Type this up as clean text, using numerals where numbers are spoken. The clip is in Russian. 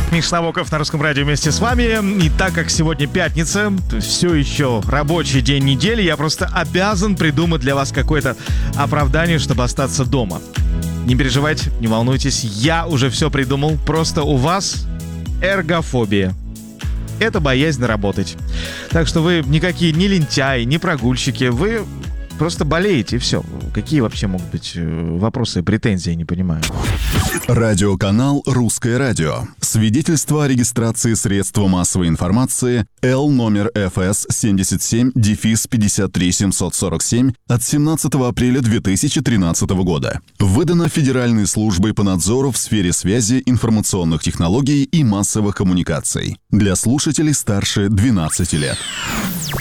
Миша Набоков на Русском радио вместе с вами. И так как сегодня пятница, все еще рабочий день недели, я просто обязан придумать для вас какое-то оправдание, чтобы остаться дома. Не переживайте, не волнуйтесь, я уже все придумал. Просто у вас эргофобия. Это боязнь работать. Так что вы никакие не лентяи, не прогульщики, вы просто болеете, и все. Какие вообще могут быть вопросы и претензии, я не понимаю. Радиоканал «Русское радио». Свидетельство о регистрации средства массовой информации Л номер ФС 77-53747 от 17 апреля 2013 года. Выдано Федеральной службой по надзору в сфере связи, информационных технологий и массовых коммуникаций. Для слушателей старше 12 лет.